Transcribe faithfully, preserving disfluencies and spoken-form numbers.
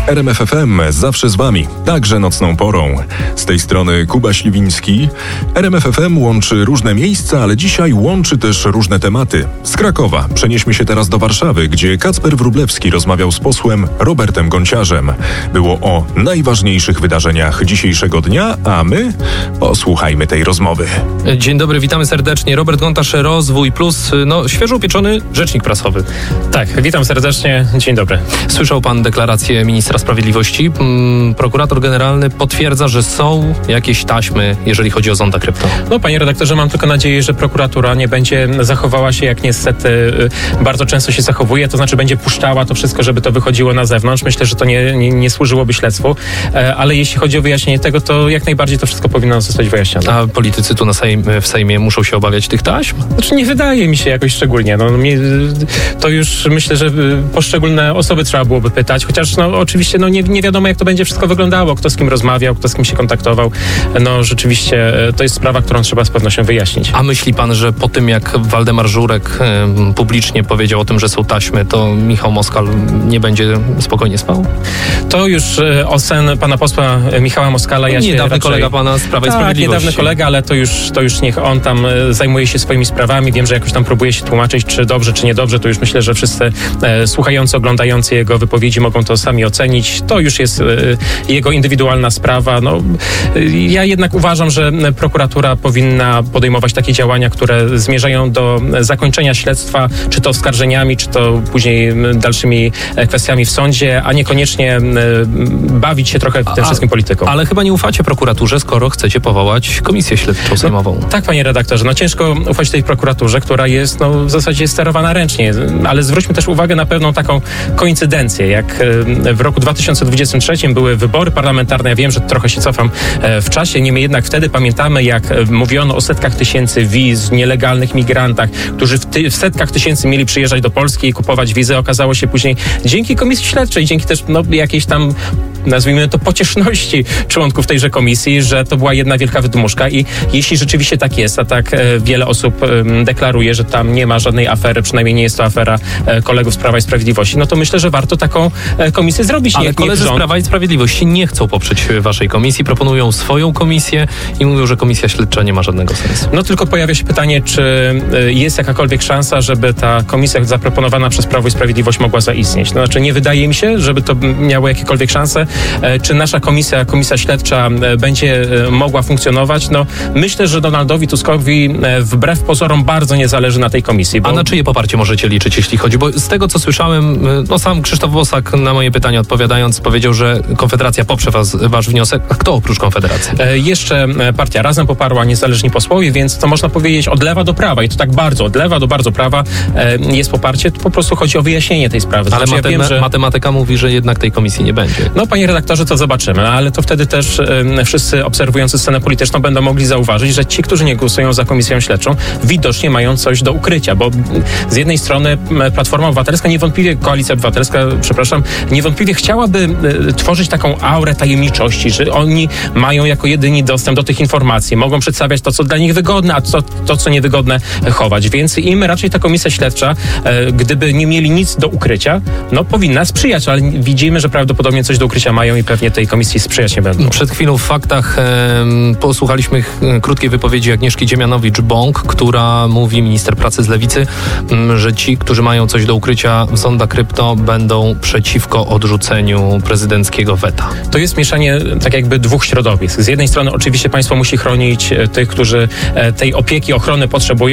R M F F M zawsze z Wami, także nocną porą. Z tej strony Kuba Śliwiński. R M F F M łączy różne miejsca, ale dzisiaj łączy też różne tematy. Z Krakowa przenieśmy się teraz do Warszawy, gdzie Kacper Wróblewski rozmawiał z posłem Robertem Gonciarzem. Było o najważniejszych wydarzeniach dzisiejszego dnia, a my posłuchajmy tej rozmowy. Dzień dobry, witamy serdecznie. Robert Gontarz, Rozwój Plus, no świeżo upieczony rzecznik prasowy. Tak, witam serdecznie, dzień dobry. Słyszał pan deklarację ministra sprawiedliwości. Prokurator generalny potwierdza, że są jakieś taśmy, jeżeli chodzi o zonda krypto. No panie redaktorze, mam tylko nadzieję, że prokuratura nie będzie zachowała się, jak niestety bardzo często się zachowuje, to znaczy będzie puszczała to wszystko, żeby to wychodziło na zewnątrz. Myślę, że to nie, nie, nie służyłoby śledztwu, ale jeśli chodzi o wyjaśnienie tego, to jak najbardziej to wszystko powinno zostać wyjaśnione. A politycy tu na Sejm, w Sejmie muszą się obawiać tych taśm? Znaczy nie wydaje mi się jakoś szczególnie. No, to już myślę, że poszczególne osoby trzeba byłoby pytać, chociaż no, oczywiście no, nie, nie wiadomo, jak to będzie wszystko wyglądało, kto z kim rozmawiał, kto z kim się kontaktował. No rzeczywiście to jest sprawa, którą trzeba z pewnością wyjaśnić. A myśli pan, że po tym, jak Waldemar Żurek y, publicznie powiedział o tym, że są taśmy, to Michał Moskal nie będzie spokojnie spał? To już y, ocen pana posła Michała Moskala. Ja niedawny raczej... kolega pana z Prawa i tak, Sprawiedliwości. niedawny kolega, ale to już, to już niech on tam y, zajmuje się swoimi sprawami. Wiem, że jakoś tam próbuje się tłumaczyć, czy dobrze, czy niedobrze. To już myślę, że wszyscy y, słuchający, oglądający jego wypowiedzi mogą to sami ocenić. To już jest y, jego indywidualna sprawa. No, y, ja jednak uważam, że prokuratura powinna podejmować takie działania, które zmierzają do zakończenia śledztwa, czy to oskarżeniami, czy to później dalszymi kwestiami w sądzie, a niekoniecznie y, bawić się trochę tym wszystkim polityką. Ale chyba nie ufacie prokuraturze, skoro chcecie powołać komisję śledczą sejmową. No, tak, panie redaktorze. No ciężko ufać tej prokuraturze, która jest no, w zasadzie sterowana ręcznie, ale zwróćmy też uwagę na pewną taką koincydencję. Jak w roku dwa tysiące dwudziestym trzecim były wybory parlamentarne, ja wiem, że trochę się cofam w czasie, niemniej jednak wtedy pamiętamy, jak mówiono o setkach tysięcy wiz, nielegalnych migrantach, którzy w, ty- w setkach tysięcy mieli przyjeżdżać do Polski i kupować wizy. Okazało się później dzięki komisji śledczej, dzięki też no, jakiejś tam, nazwijmy to, pocieszności członków tejże komisji, że to była jedna wielka wydmuszka i jeśli rzeczywiście tak jest, a tak e, wiele osób e, deklaruje, że tam nie ma żadnej afery, przynajmniej nie jest to afera e, kolegów z Prawa i Sprawiedliwości, no to myślę, że warto taką e, komisję zrobić. Ale niech, koledzy niech rząd... z Prawa i Sprawiedliwości nie chcą poprzeć waszej komisji, proponują swoją komisję i mówią, że komisja śledcza nie ma żadnego sensu. No tylko pojawia się pytanie, czy e, jest jakakolwiek szansa, żeby ta komisja zaproponowana przez Prawo i Sprawiedliwość mogła zaistnieć. No, znaczy nie wydaje mi się, żeby to miało jakiekolwiek szanse. E, czy nasza komisja, komisja śledcza e, będzie e, mogła funkcjonować? No myślę, że Donaldowi Tuskowi e, wbrew pozorom bardzo nie zależy na tej komisji. Bo... A na czyje poparcie możecie liczyć, jeśli chodzi? Bo z tego, co słyszałem, no sam Krzysztof Bosak na moje pytanie odpowiadając powiedział, że Konfederacja poprze was, wasz wniosek. A kto oprócz Konfederacji? E, jeszcze partia Razem poparła, niezależni posłowie, więc to można powiedzieć od lewa do prawa i to tak bardzo od lewa do bardzo prawa e, jest poparcie. To po prostu chodzi o wyjaśnienie tej sprawy. Ale znaczy, matem- ja wiem, że... matematyka mówi, że jednak tej komisji nie będzie. No panie redaktorze, to zobaczymy, ale to wtedy też e, wszyscy obserwujący scenę polityczną będą mogli zauważyć, że ci, którzy nie głosują za komisją śledczą, widocznie mają coś do ukrycia, bo z jednej strony Platforma Obywatelska, niewątpliwie Koalicja Obywatelska, przepraszam, niewątpliwie chciałaby e, tworzyć taką aurę tajemniczości, że oni mają jako jedyni dostęp do tych informacji, mogą przedstawiać to, co dla nich wygodne, a to, to co niewygodne chować, więc im raczej ta komisja śledcza, e, gdyby nie mieli nic do ukrycia, no powinna sprzyjać, ale widzimy, że prawdopodobnie coś do ukrycia mają i pewnie tej komisji sprzyjać nie będą. Przed chwilą w faktach e, posłuchaliśmy ch, krótkiej wypowiedzi Agnieszki Dziemianowicz-Bąk, która mówi, minister pracy z Lewicy, m, że ci, którzy mają coś do ukrycia w zonda krypto, będą przeciwko odrzuceniu prezydenckiego weta. To jest mieszanie tak jakby dwóch środowisk. Z jednej strony oczywiście państwo musi chronić tych, którzy tej opieki, ochrony potrzebują,